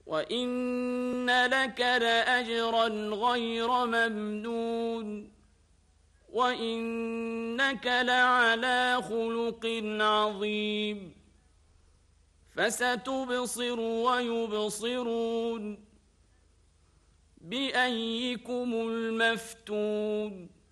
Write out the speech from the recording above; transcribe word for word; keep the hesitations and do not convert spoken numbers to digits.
وإن لك لأجرا غير ممنون وإنك لعلى خلق عظيم فستبصر ويبصرون بأيكم المفتون